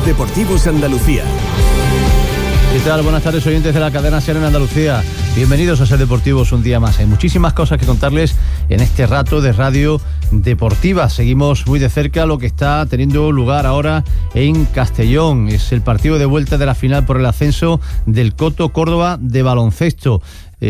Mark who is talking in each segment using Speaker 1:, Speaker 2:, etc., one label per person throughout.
Speaker 1: Deportivos Andalucía.
Speaker 2: ¿Qué tal? Buenas tardes, oyentes de la cadena SER en Andalucía. Bienvenidos a SER Deportivos un día más. Hay muchísimas cosas que contarles en este rato de radio deportiva. Seguimos muy de cerca lo que está teniendo lugar ahora en Castellón. Es el partido de vuelta de la final por el ascenso del Coto Córdoba de baloncesto.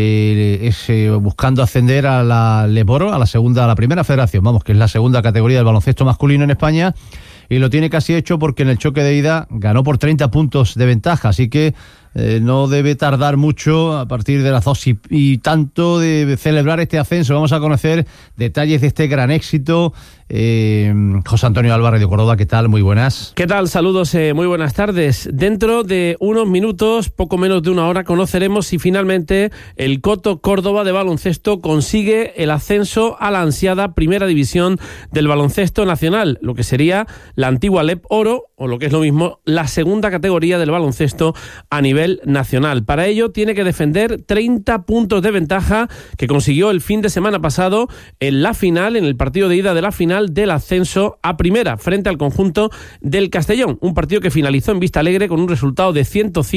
Speaker 2: Buscando ascender a la Leboro, a la primera federación, que es la segunda categoría del baloncesto masculino en España. Y lo tiene casi hecho porque en el choque de ida ganó por 30 puntos de ventaja, así que no debe tardar mucho a partir de las 2 y tanto de celebrar este ascenso. Vamos a conocer detalles de este gran éxito. José Antonio Álvarez de Córdoba, ¿qué tal? Muy buenas.
Speaker 3: ¿Qué tal? Saludos, muy buenas tardes. Dentro de unos minutos, poco menos de una hora, conoceremos si finalmente el Coto Córdoba de baloncesto consigue el ascenso a la ansiada primera división del baloncesto nacional, lo que sería la antigua LEP Oro, o lo que es lo mismo, la segunda categoría del baloncesto a nivel nacional. Para ello tiene que defender 30 puntos de ventaja que consiguió el fin de semana pasado en la final, en el partido de ida de la final del ascenso a primera frente al conjunto del Castellón, un partido que finalizó en Vista Alegre con un resultado de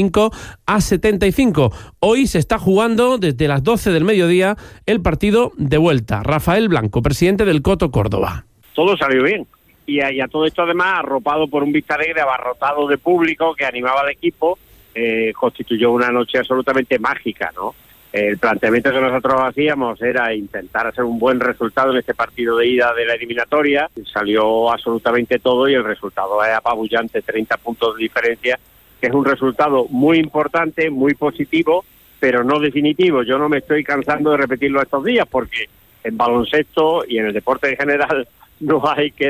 Speaker 3: 105-75. Hoy se está jugando desde las 12 del mediodía el partido de vuelta. Rafael Blanco, presidente del Coto Córdoba.
Speaker 4: Todo salió bien y a todo esto además arropado por un Vista Alegre abarrotado de público que animaba al equipo. Constituyó una noche absolutamente mágica, ¿no? El planteamiento que nosotros hacíamos era intentar hacer un buen resultado en este partido de ida de la eliminatoria. Salió absolutamente todo y el resultado es apabullante, 30 puntos de diferencia, que es un resultado muy importante, muy positivo, pero no definitivo. Yo no me estoy cansando de repetirlo estos días porque en baloncesto y en el deporte en general no hay que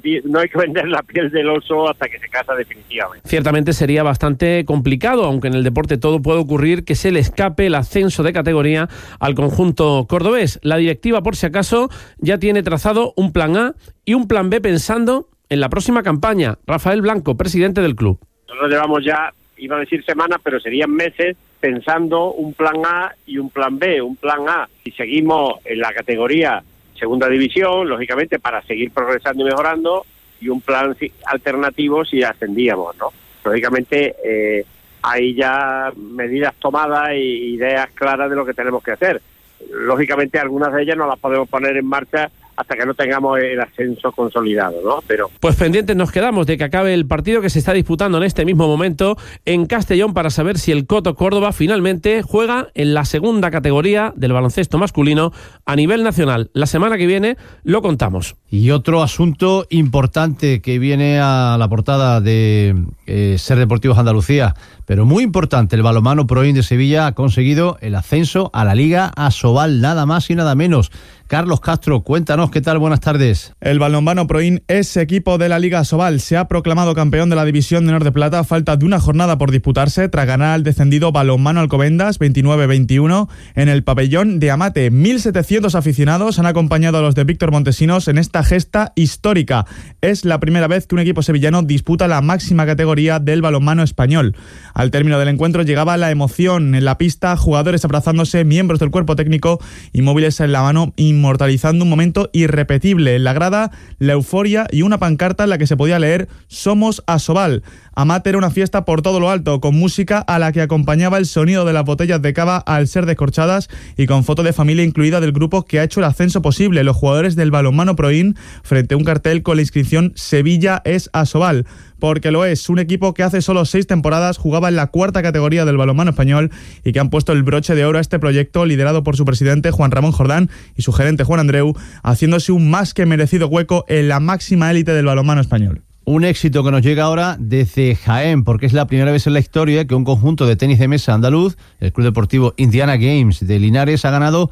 Speaker 4: vender la piel del oso hasta que se casa definitivamente.
Speaker 3: Ciertamente sería bastante complicado, aunque en el deporte todo puede ocurrir, que se le escape el ascenso de categoría al conjunto cordobés. La directiva, por si acaso, ya tiene trazado un plan A y un plan B pensando en la próxima campaña. Rafael Blanco, presidente del club.
Speaker 4: Nosotros llevamos ya, iba a decir semanas, pero serían meses, pensando un plan A y un plan B. Un plan A, si seguimos en la categoría segunda división, lógicamente para seguir progresando y mejorando, y un plan alternativo si ascendíamos, ¿no? Lógicamente hay ya medidas tomadas e ideas claras de lo que tenemos que hacer. Lógicamente algunas de ellas no las podemos poner en marcha hasta que no tengamos el ascenso consolidado, ¿no?
Speaker 3: Pues pendientes nos quedamos de que acabe el partido que se está disputando en este mismo momento en Castellón para saber si el Coto Córdoba finalmente juega en la segunda categoría del baloncesto masculino a nivel nacional. La semana que viene lo contamos.
Speaker 2: Y otro asunto importante que viene a la portada de SER Deportivos Andalucía, pero muy importante, el balonmano Proin de Sevilla ha conseguido el ascenso a la Liga ASOBAL, nada más y nada menos. Carlos Castro, cuéntanos, ¿qué tal? Buenas tardes.
Speaker 5: El balonmano Proin es equipo de la Liga ASOBAL. Se ha proclamado campeón de la División de Honor de Plata a falta de una jornada por disputarse tras ganar al descendido balonmano Alcobendas 29-21 en el pabellón de Amate. 1.700 aficionados han acompañado a los de Víctor Montesinos en esta gesta histórica. Es la primera vez que un equipo sevillano disputa la máxima categoría del balonmano español. Al término del encuentro llegaba la emoción en la pista, jugadores abrazándose, miembros del cuerpo técnico y móviles en la mano, inmortalizando un momento irrepetible. En la grada, la euforia y una pancarta en la que se podía leer «Somos ASOBAL». Amate era una fiesta por todo lo alto, con música a la que acompañaba el sonido de las botellas de cava al ser descorchadas y con foto de familia incluida del grupo que ha hecho el ascenso posible, los jugadores del balonmano Proin, frente a un cartel con la inscripción «Sevilla es ASOBAL». Porque lo es, un equipo que hace solo 6 temporadas jugaba en la cuarta categoría del balonmano español y que han puesto el broche de oro a este proyecto liderado por su presidente Juan Ramón Jordán y su gerente Juan Andreu, haciéndose un más que merecido hueco en la máxima élite del balonmano español.
Speaker 2: Un éxito que nos llega ahora desde Jaén, porque es la primera vez en la historia que un conjunto de tenis de mesa andaluz, el Club Deportivo Indiana Games de Linares, ha ganado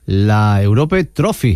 Speaker 2: la Europe Trophy.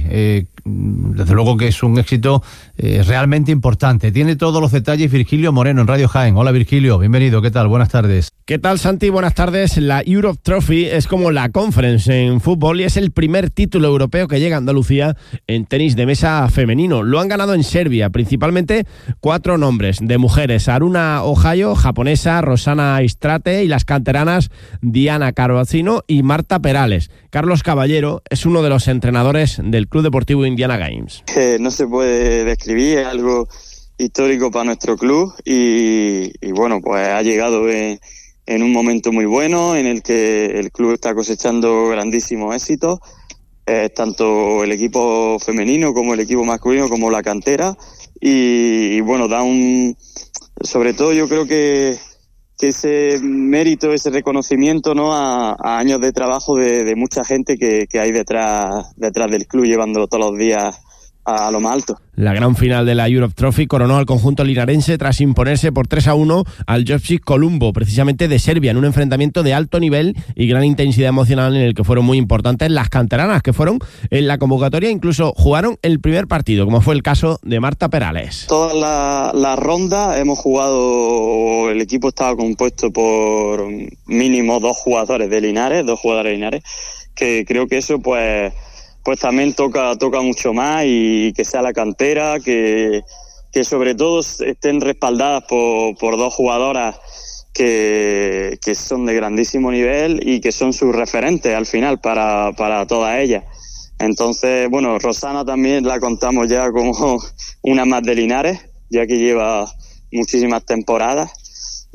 Speaker 2: Desde luego que es un éxito realmente importante. Tiene todos los detalles Virgilio Moreno en Radio Jaén. Hola Virgilio, bienvenido, ¿qué tal? Buenas tardes.
Speaker 6: ¿Qué tal, Santi? Buenas tardes. La Europe Trophy es como la Conference en fútbol y es el primer título europeo que llega a Andalucía en tenis de mesa femenino. Lo han ganado en Serbia, principalmente 4 nombres de mujeres: Aruna Ohio, japonesa, Rosana Istrate, y las canteranas Diana Carvacino y Marta Perales. Carlos Caballero es uno de los entrenadores del Club Deportivo Indiana Games.
Speaker 7: No se puede describir, algo
Speaker 1: histórico para nuestro club y bueno, pues ha llegado en un momento muy bueno en el que el club está cosechando grandísimos éxitos, tanto el equipo femenino como el equipo masculino como la cantera y bueno, sobre todo yo creo que ese mérito, ese reconocimiento, ¿no?, a años de trabajo de mucha gente que hay detrás del club llevándolo todos los días a lo más alto.
Speaker 6: La gran final de la Europe Trophy coronó al conjunto linarense tras imponerse por 3-1 al Joško Columbo, precisamente de Serbia, en un enfrentamiento de alto nivel y gran intensidad emocional en el que fueron muy importantes las canteranas, que fueron en la convocatoria, incluso jugaron el primer partido, como fue el caso de Marta Perales.
Speaker 1: Todas las rondas hemos jugado, el equipo estaba compuesto por mínimo dos jugadores de Linares, que creo que eso pues también toca mucho más y que sea la cantera, que sobre todo estén respaldadas por dos jugadoras que son de grandísimo nivel y que son sus referentes al final para todas ellas. Entonces, bueno, Rosana también la contamos ya como una más de Linares, ya que lleva muchísimas temporadas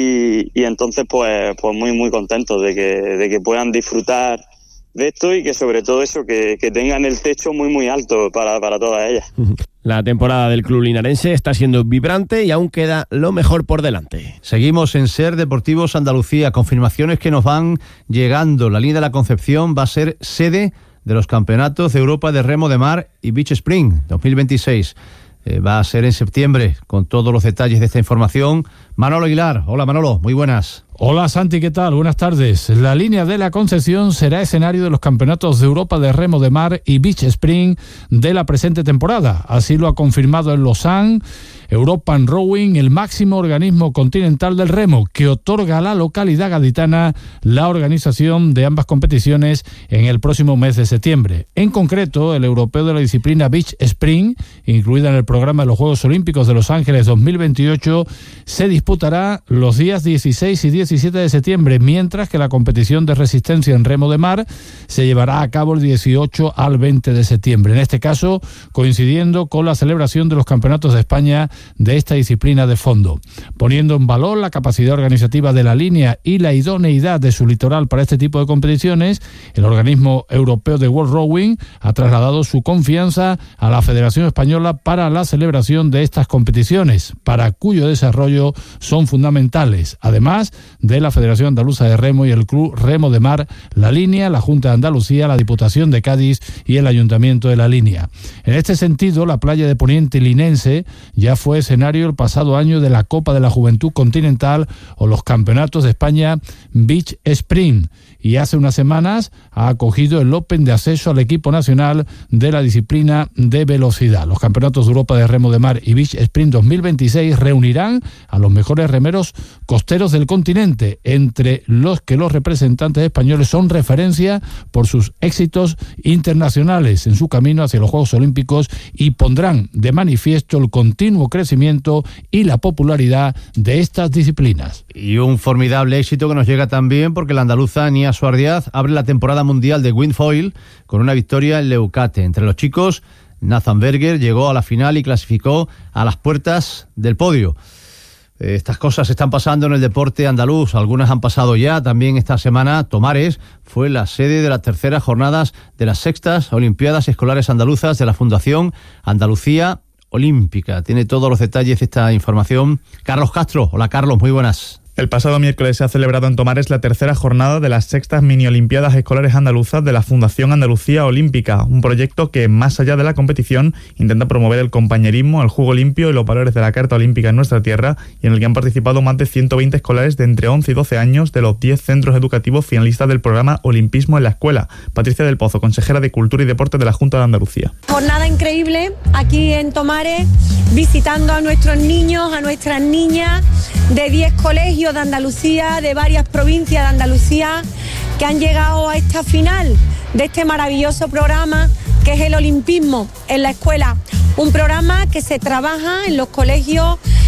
Speaker 1: y entonces pues muy muy contentos de que puedan disfrutar de esto y que sobre todo eso, que tengan el techo muy muy alto para todas ellas.
Speaker 6: La temporada del club linarense está siendo vibrante y aún queda lo mejor por delante.
Speaker 2: Seguimos en SER Deportivos Andalucía, confirmaciones que nos van llegando. La Línea de la Concepción va a ser sede de los campeonatos de Europa de Remo de Mar y Beach Spring 2026. Va a ser en septiembre, con todos los detalles de esta información. Manolo Aguilar. Hola Manolo, muy buenas.
Speaker 7: Hola Santi, ¿qué tal? Buenas tardes. La Línea de la Concepción será escenario de los campeonatos de Europa de Remo de Mar y Beach Spring de la presente temporada. Así lo ha confirmado en Lausanne European Rowing, el máximo organismo continental del remo, que otorga a la localidad gaditana la organización de ambas competiciones en el próximo mes de septiembre. En concreto, el europeo de la disciplina Beach Spring, incluida en el programa de los Juegos Olímpicos de Los Ángeles 2028, se disputará los días 16 y 17 de septiembre, mientras que la competición de resistencia en remo de mar se llevará a cabo el 18 al 20 de septiembre. En este caso, coincidiendo con la celebración de los campeonatos de España de esta disciplina de fondo, poniendo en valor la capacidad organizativa de la línea y la idoneidad de su litoral para este tipo de competiciones. El organismo europeo de World Rowing ha trasladado su confianza a la Federación Española para la celebración de estas competiciones, para cuyo desarrollo son fundamentales, además de la Federación Andaluza de Remo y el Club Remo de Mar, la Línea, la Junta de Andalucía, la Diputación de Cádiz y el Ayuntamiento de la Línea. En este sentido, la playa de Poniente linense ya fue escenario el pasado año de la Copa de la Juventud Continental o los Campeonatos de España Beach Spring, y hace unas semanas ha acogido el Open de acceso al equipo nacional de la disciplina de velocidad. Los Campeonatos de Europa de Remo de Mar y Beach Spring 2026 reunirán a los mejores remeros costeros del continente, entre los que los representantes españoles son referencia por sus éxitos internacionales en su camino hacia los Juegos Olímpicos, y pondrán de manifiesto el continuo crecimiento y la popularidad de estas disciplinas.
Speaker 2: Y un formidable éxito que nos llega también porque la andaluza Nia Suárez abre la temporada mundial de windfoil con una victoria en Leucate. Entre los chicos, Nathan Berger llegó a la final y clasificó a las puertas del podio. Estas cosas están pasando en el deporte andaluz, algunas han pasado ya. También esta semana Tomares fue la sede de las terceras jornadas de las sextas Olimpiadas Escolares Andaluzas de la Fundación Andalucía Olímpica. Tiene todos los detalles de esta información Carlos Castro. Hola Carlos, muy buenas.
Speaker 5: El pasado miércoles se ha celebrado en Tomares la tercera jornada de las sextas mini olimpiadas escolares andaluzas de la Fundación Andalucía Olímpica, un proyecto que, más allá de la competición, intenta promover el compañerismo, el juego limpio y los valores de la Carta Olímpica en nuestra tierra, y en el que han participado más de 120 escolares de entre 11 y 12 años de los 10 centros educativos finalistas del programa Olimpismo en la Escuela. Patricia del Pozo, consejera de Cultura y Deporte de la Junta de Andalucía.
Speaker 8: Jornada increíble aquí en Tomares, visitando a nuestros niños, a nuestras niñas de 10 colegios de Andalucía, de varias provincias de Andalucía, que han llegado a esta final de este maravilloso programa que es el Olimpismo en la Escuela. Un programa que se trabaja en los colegios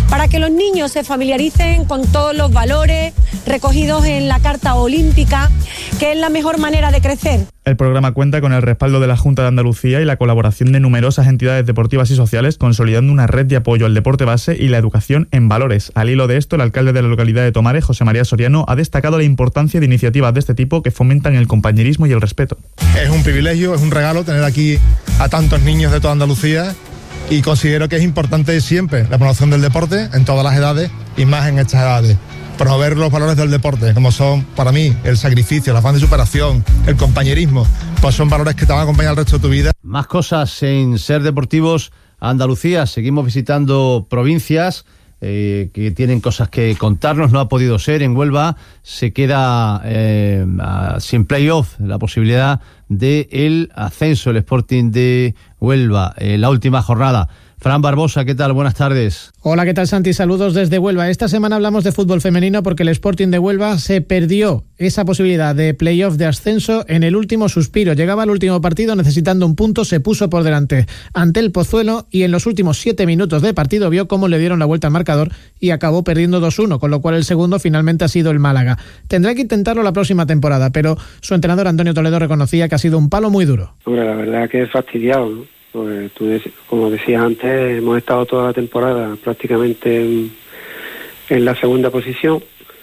Speaker 8: para que los niños se familiaricen con todos los valores recogidos en la Carta Olímpica, que es la mejor manera de crecer.
Speaker 5: El programa cuenta con el respaldo de la Junta de Andalucía y la colaboración de numerosas entidades deportivas y sociales, consolidando una red de apoyo al deporte base y la educación en valores. Al hilo de esto, el alcalde de la localidad de Tomares, José María Soriano, ha destacado la importancia de iniciativas de este tipo que fomentan el compañerismo y el respeto.
Speaker 9: Es un privilegio, es un regalo tener aquí a tantos niños de toda Andalucía y considero que es importante siempre la promoción del deporte en todas las edades y más en estas edades. Promover los valores del deporte, como son para mí el sacrificio, el afán de superación, el compañerismo, pues son valores que te van a acompañar el resto de tu vida.
Speaker 2: Más cosas en Ser Deportivos Andalucía. Seguimos visitando provincias que tienen cosas que contarnos. No ha podido ser en Huelva, se queda sin playoff la posibilidad de el ascenso, el Sporting de Huelva, la última jornada. Fran Barbosa, ¿qué tal? Buenas tardes.
Speaker 10: Hola, ¿qué tal, Santi? Saludos desde Huelva. Esta semana hablamos de fútbol femenino porque el Sporting de Huelva se perdió esa posibilidad de playoff de ascenso en el último suspiro. Llegaba al último partido necesitando un punto, se puso por delante ante el Pozuelo y en los últimos 7 minutos de partido vio cómo le dieron la vuelta al marcador y acabó perdiendo 2-1, con lo cual el segundo finalmente ha sido el Málaga. Tendrá que intentarlo la próxima temporada, pero su entrenador Antonio Toledo reconocía que ha sido un palo muy duro.
Speaker 11: Hombre, la verdad que es fastidiado, ¿no? Pues como decías antes, hemos estado toda la temporada prácticamente en la segunda posición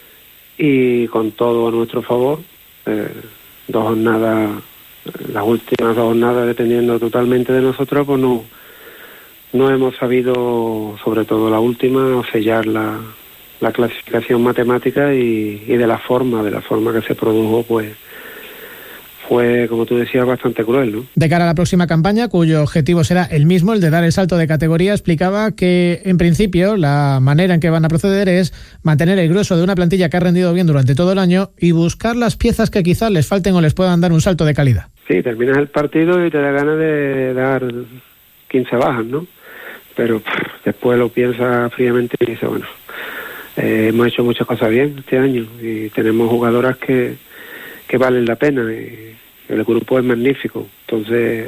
Speaker 11: y con todo a nuestro favor. 2 jornadas, las últimas 2 jornadas dependiendo totalmente de nosotros, pues no hemos sabido, sobre todo la última, sellar la clasificación matemática y de la forma que se produjo, pues fue, como tú decías, bastante cruel, ¿no?
Speaker 10: De cara a la próxima campaña, cuyo objetivo será el mismo, el de dar el salto de categoría, explicaba que, en principio, la manera en que van a proceder es mantener el grueso de una plantilla que ha rendido bien durante todo el año y buscar las piezas que quizás les falten o les puedan dar un salto de calidad.
Speaker 11: Sí, terminas el partido y te da ganas de dar 15 bajas, ¿no? Pero después lo piensas fríamente y dices, bueno, hemos hecho muchas cosas bien este año y tenemos jugadoras que valen la pena y el grupo es magnífico, entonces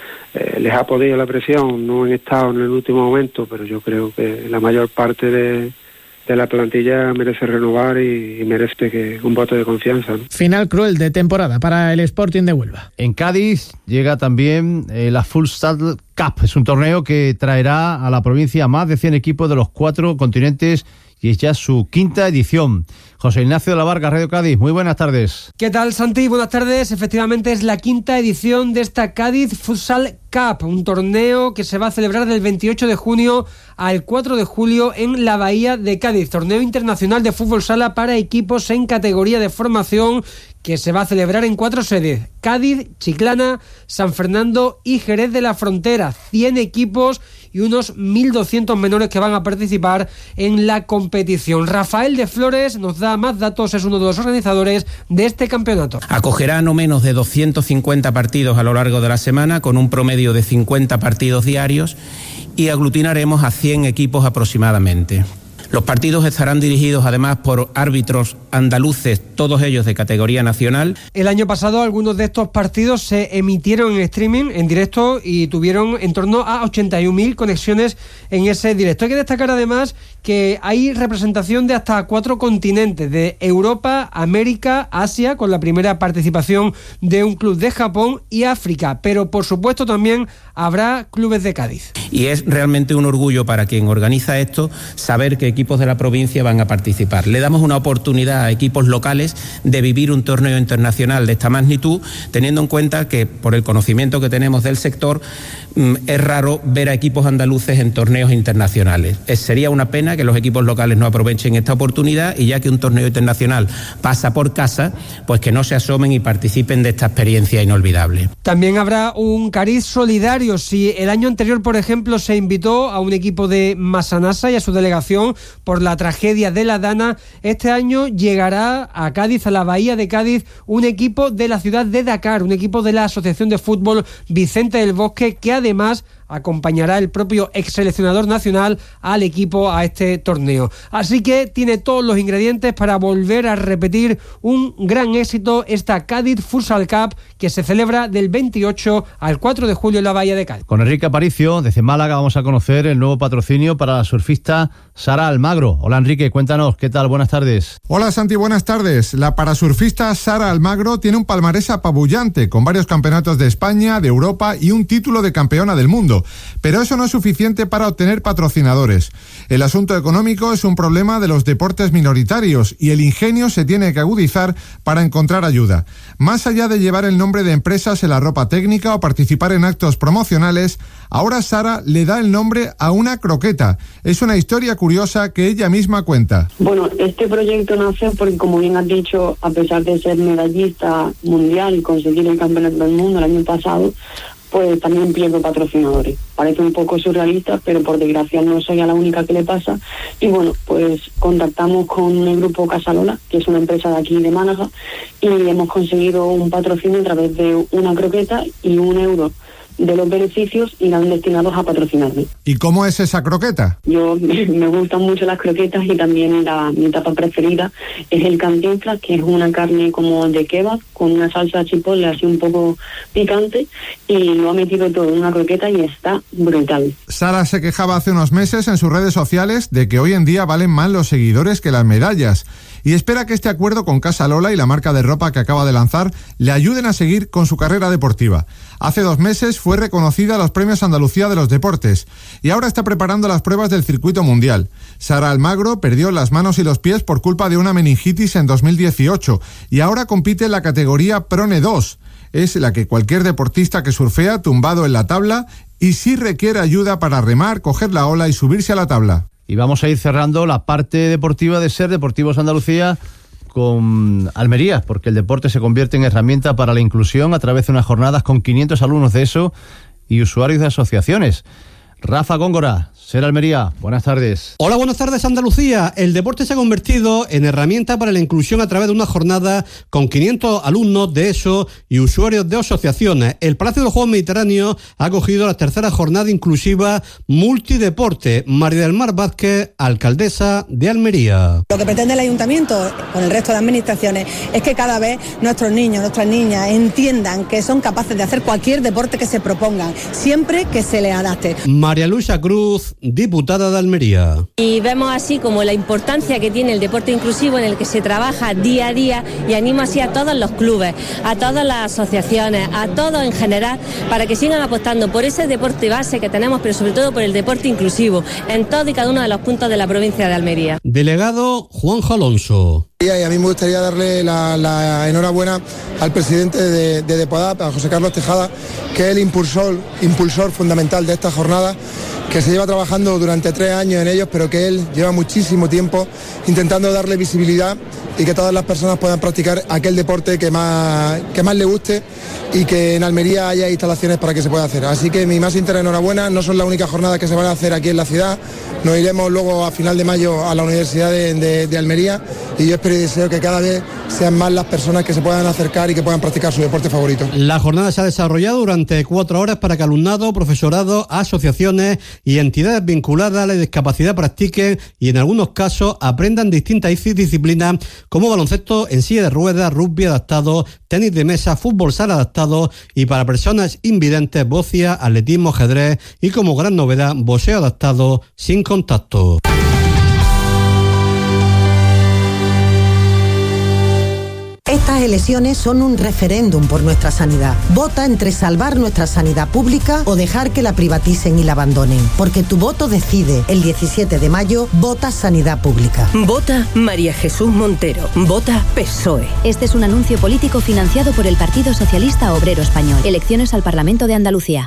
Speaker 11: les ha podido la presión, no han estado en el último momento, pero yo creo que la mayor parte de la plantilla merece renovar y merece que un voto de confianza, ¿no?
Speaker 10: Final cruel de temporada para el Sporting de Huelva.
Speaker 2: En Cádiz llega también la Futsal Cup, es un torneo que traerá a la provincia más de 100 equipos de los 4 continentes y es ya su 5ª edición. José Ignacio de la Varga, Radio Cádiz, muy buenas tardes.
Speaker 12: ¿Qué tal, Santi? Buenas tardes. Efectivamente es la 5ª edición de esta Cádiz Futsal Cup, un torneo que se va a celebrar del 28 de junio al 4 de julio en la Bahía de Cádiz. Torneo internacional de fútbol sala para equipos en categoría de formación que se va a celebrar en 4 sedes: Cádiz, Chiclana, San Fernando y Jerez de la Frontera. 100 equipos y unos 1.200 menores que van a participar en la competición. Rafael de Flores nos da más datos, es uno de los organizadores de este campeonato.
Speaker 13: Acogerá no menos de 250 partidos a lo largo de la semana, con un promedio de 50 partidos diarios, y aglutinaremos a 100 equipos aproximadamente. Los partidos estarán dirigidos además por árbitros andaluces, todos ellos de categoría nacional.
Speaker 12: El año pasado algunos de estos partidos se emitieron en streaming, en directo, y tuvieron en torno a 81.000 conexiones en ese directo. Hay que destacar además que hay representación de hasta 4 continentes, de Europa, América, Asia, con la primera participación de un club de Japón, y África, pero por supuesto también habrá clubes de Cádiz.
Speaker 13: Y es realmente un orgullo para quien organiza esto saber que equipos de la provincia van a participar. Le damos una oportunidad a equipos locales de vivir un torneo internacional de esta magnitud, teniendo en cuenta que, por el conocimiento que tenemos del sector, es raro ver a equipos andaluces en torneos internacionales. Sería una pena que los equipos locales no aprovechen esta oportunidad, y ya que un torneo internacional pasa por casa, pues que no se asomen y participen de esta experiencia inolvidable.
Speaker 12: También habrá un cariz solidario. Si el año anterior, por ejemplo, se invitó a un equipo de Massanassa y a su delegación por la tragedia de la Dana, este año llegará a Cádiz, a la Bahía de Cádiz, un equipo de la ciudad de Dakar, un equipo de la Asociación de Fútbol Vicente del Bosque, que además acompañará el propio ex seleccionador nacional al equipo a este torneo. Así que tiene todos los ingredientes para volver a repetir un gran éxito esta Cádiz Futsal Cup, que se celebra del 28 al 4 de julio en la Bahía de Cádiz.
Speaker 2: Con Enrique Aparicio, desde Málaga, vamos a conocer el nuevo patrocinio para la surfista Sara Almagro. Hola Enrique, cuéntanos, ¿qué tal? Buenas tardes.
Speaker 14: Hola Santi, buenas tardes. La parasurfista Sara Almagro tiene un palmarés apabullante, con varios campeonatos de España, de Europa y un título de campeona del mundo. Pero eso no es suficiente para obtener patrocinadores. El asunto económico es un problema de los deportes minoritarios y el ingenio se tiene que agudizar para encontrar ayuda. Más allá de llevar el nombre de empresas en la ropa técnica o participar en actos promocionales, ahora Sara le da el nombre a una croqueta. Es una historia curiosa que ella misma cuenta.
Speaker 15: Bueno, este proyecto nace porque, como bien has dicho, a pesar de ser medallista mundial y conseguir el campeonato del mundo el año pasado, pues también pierdo patrocinadores. Parece un poco surrealista, pero por desgracia no soy a la única que le pasa. Y bueno, pues contactamos con el grupo Casalola, que es una empresa de aquí de Málaga, y hemos conseguido un patrocinio a través de una croqueta y €1 de los beneficios irán destinados a patrocinarme.
Speaker 14: ¿Y cómo es esa croqueta?
Speaker 15: Yo me gustan mucho las croquetas y también mi tapa preferida es el cantinflas, que es una carne como de kebab con una salsa chipotle así un poco picante, y lo ha metido todo en una croqueta y está brutal.
Speaker 14: Sara se quejaba hace unos meses en sus redes sociales de que hoy en día valen más los seguidores que las medallas, y espera que este acuerdo con Casa Lola y la marca de ropa que acaba de lanzar le ayuden a seguir con su carrera deportiva. Hace 2 meses fue reconocida a los Premios Andalucía de los Deportes y ahora está preparando las pruebas del circuito mundial. Sara Almagro perdió las manos y los pies por culpa de una meningitis en 2018 y ahora compite en la categoría Prone 2. Es la que cualquier deportista que surfea tumbado en la tabla y sí requiere ayuda para remar, coger la ola y subirse a la tabla.
Speaker 2: Y vamos a ir cerrando la parte deportiva de SER Deportivos Andalucía con Almería, porque el deporte se convierte en herramienta para la inclusión a través de unas jornadas con 500 alumnos de ESO y usuarios de asociaciones. Rafa Góngora, SER Almería, buenas tardes.
Speaker 16: Hola, buenas tardes Andalucía. El deporte se ha convertido en herramienta para la inclusión a través de una jornada con 500 alumnos de ESO y usuarios de asociaciones. El Palacio de los Juegos Mediterráneos ha acogido la tercera jornada inclusiva multideporte. María del Mar Vázquez, alcaldesa de Almería.
Speaker 17: Lo que pretende el Ayuntamiento con el resto de administraciones es que cada vez nuestros niños, nuestras niñas entiendan que son capaces de hacer cualquier deporte que se propongan, siempre que se les adapte.
Speaker 16: María Luisa Cruz, diputada de Almería.
Speaker 18: Y vemos así como la importancia que tiene el deporte inclusivo, en el que se trabaja día a día, y animo así a todos los clubes, a todas las asociaciones, a todos en general, para que sigan apostando por ese deporte base que tenemos, pero sobre todo por el deporte inclusivo en todo y cada uno de los puntos de la provincia de Almería.
Speaker 16: Delegado Juanjo Alonso.
Speaker 19: Y a mí me gustaría darle la enhorabuena al presidente de Depodap, a José Carlos Tejada, que es el impulsor fundamental de esta jornada, que se lleva trabajando durante 3 años en ellos, pero que él lleva muchísimo tiempo intentando darle visibilidad y que todas las personas puedan practicar aquel deporte que más le guste, y que en Almería haya instalaciones para que se pueda hacer. Así que mi más sincera enhorabuena. No son las únicas jornadas que se van a hacer aquí en la ciudad. Nos iremos luego a final de mayo a la Universidad de Almería, y yo espero y deseo que cada vez sean más las personas que se puedan acercar y que puedan practicar su deporte favorito.
Speaker 16: La jornada se ha desarrollado durante 4 horas para que alumnado, profesorado, asociaciones y entidades vinculadas a la discapacidad practiquen y en algunos casos aprendan distintas disciplinas como baloncesto en silla de ruedas, rugby adaptado, tenis de mesa, fútbol sala adaptado, y para personas invidentes, bocia, atletismo, ajedrez y, como gran novedad, boxeo adaptado sin contacto.
Speaker 20: Estas elecciones son un referéndum por nuestra sanidad. Vota entre salvar nuestra sanidad pública o dejar que la privaticen y la abandonen. Porque tu voto decide. El 17 de mayo, vota sanidad pública.
Speaker 21: Vota María Jesús Montero. Vota PSOE. Este es un anuncio político financiado por el Partido Socialista Obrero Español. Elecciones al Parlamento de Andalucía.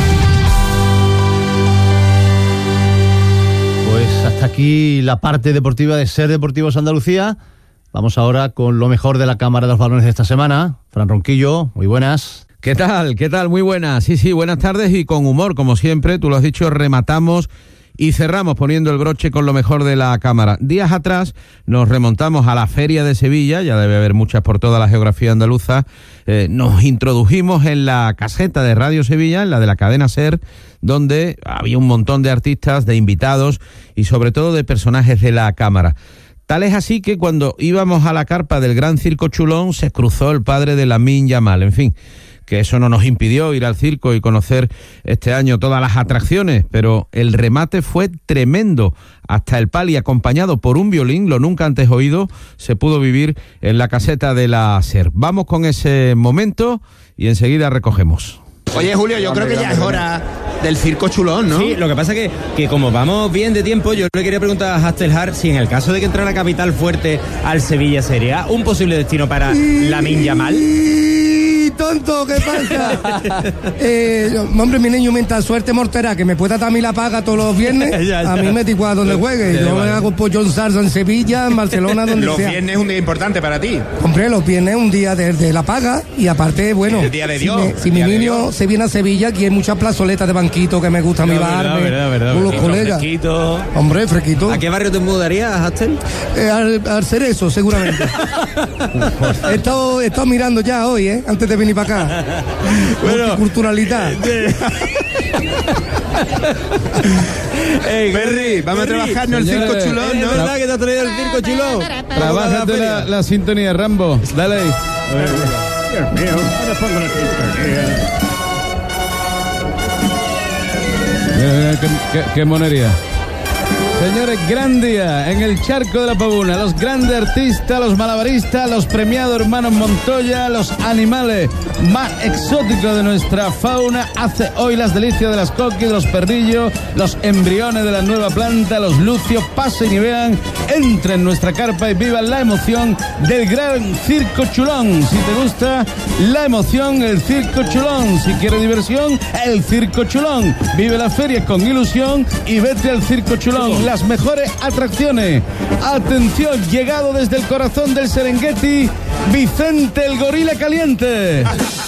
Speaker 2: Pues hasta aquí la parte deportiva de SER Deportivos Andalucía. Vamos ahora con lo mejor de la Cámara de los Balones de esta semana. Fran Ronquillo, muy buenas.
Speaker 22: ¿Qué tal? ¿Qué tal? Muy buenas. Sí, buenas tardes y con humor, como siempre. Tú lo has dicho, rematamos
Speaker 6: Y cerramos poniendo el broche con lo mejor de la cámara. Días atrás nos remontamos a la Feria de Sevilla, ya debe haber muchas por toda la geografía andaluza. Nos introdujimos en la caseta de Radio Sevilla, en la de la cadena SER, donde había un montón de artistas, de invitados y sobre todo de personajes de la cámara. Tal es así que cuando íbamos a la carpa del Gran Circo Chulón se cruzó el padre de Lamine Yamal. En fin, que eso no nos impidió ir al circo y conocer este año todas las atracciones, pero el remate fue tremendo. Hasta el pali, acompañado por un violín, lo nunca antes oído, se pudo vivir en la caseta de la SER. Vamos con ese momento y enseguida recogemos.
Speaker 4: Oye, Julio, yo creo que ya es hora del Circo Chulón, ¿no?
Speaker 22: Sí, lo que pasa es que como vamos bien de tiempo, yo le quería preguntar a Hastelhar si en el caso de que entrara Capital Fuerte al Sevilla sería un posible destino para Lamine Yamal.
Speaker 23: Tonto, ¿qué pasa? Hombre, mi niño, mientras suerte mortera que me pueda dar a mí la paga todos los viernes, a mí me da igual donde juegue. Yo me hago pollo en salsa en Sevilla, en Barcelona, donde
Speaker 4: los
Speaker 23: sea.
Speaker 4: Los viernes es un día importante para ti.
Speaker 23: Hombre, los viernes es un día de la paga y aparte, bueno,
Speaker 4: el día de Dios.
Speaker 23: Si mi niño se viene a Sevilla, aquí hay muchas plazoletas de banquito que me gusta a mi barbe, con los colegas.
Speaker 22: Fresquito.
Speaker 23: Hombre, fresquito.
Speaker 22: ¿A qué barrio te mudarías, Hastel?
Speaker 23: Al Cerezo, seguramente. He estado mirando ya hoy, antes de venir para acá. Bueno, culturalidad.
Speaker 4: Perry, vamos a trabajar en el Circo Chulón, ¿no?
Speaker 22: Es verdad que te has traído el Circo Chulón.
Speaker 2: Trabájate la sintonía, Rambo. Dale ahí.
Speaker 24: Dios mío, ahora pongo la sintonía.
Speaker 2: Qué monería. Señores, gran día en el Charco de la Pavuna. Los grandes artistas, los malabaristas, los premiados hermanos Montoya, los animales más exóticos de nuestra fauna. Hace hoy las delicias de las coquis, los perrillos, los embriones de la nueva planta, los lucios. Pasen y vean, entren en nuestra carpa y vivan la emoción del Gran Circo Chulón. Si te gusta la emoción, el Circo Chulón. Si quieres diversión, el Circo Chulón. Vive la feria con ilusión y vete al Circo Chulón. Las mejores atracciones. Atención, llegado desde el corazón del Serengeti, Vicente el Gorila Caliente.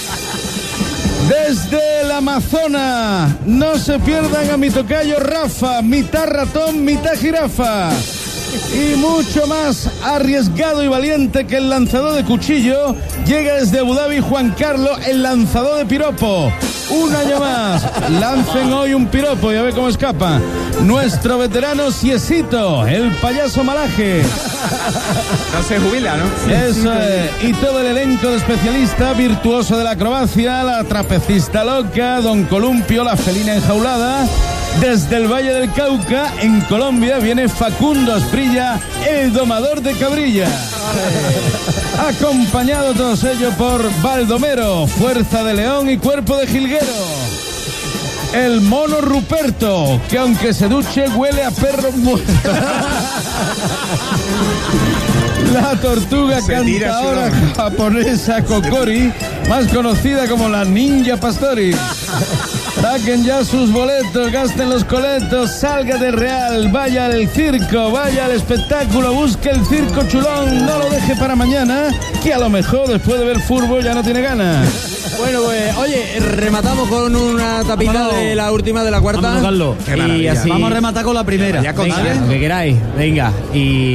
Speaker 2: Desde el Amazonas, no se pierdan a mi tocayo Rafa, mitad ratón, mitad jirafa. Y mucho más arriesgado y valiente que el lanzador de cuchillo, llega desde Abu Dhabi Juan Carlos, el lanzador de piropo. Un año más, lancen hoy un piropo y a ver cómo escapa. Nuestro veterano Ciesito, el payaso malaje.
Speaker 4: No se jubila, ¿no?
Speaker 2: Eso es. Y todo el elenco de especialistas, virtuoso de la acrobacia, la trapecista loca, Don Columpio, la felina enjaulada. Desde el Valle del Cauca, en Colombia, viene Facundo Asprilla, el domador de cabrilla. Acompañado todos ellos por Baldomero, fuerza de león y cuerpo de jilguero. El mono Ruperto, que aunque se duche huele a perro muerto. La tortuga cantadora japonesa Kokori, más conocida como la Ninja Pastori. Saquen ya sus boletos, gasten los coletos, salga de Real, vaya al circo, vaya al espectáculo, busque el Circo Chulón, no lo deje para mañana, que a lo mejor después de ver fútbol ya no tiene ganas.
Speaker 22: Bueno, pues, oye, rematamos con una tapita de la última de la cuarta.
Speaker 2: Vamos, Carlos.
Speaker 22: Y así
Speaker 2: vamos a rematar con la primera.
Speaker 22: Venga, lo que queráis, venga. Y